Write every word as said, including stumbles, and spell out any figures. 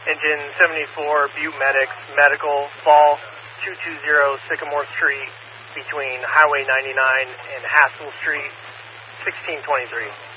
Engine seventy-four, Butte Medics, Medical, Fall, two two zero Sycamore Street, between Highway ninety-nine and Haskell Street, sixteen twenty-three.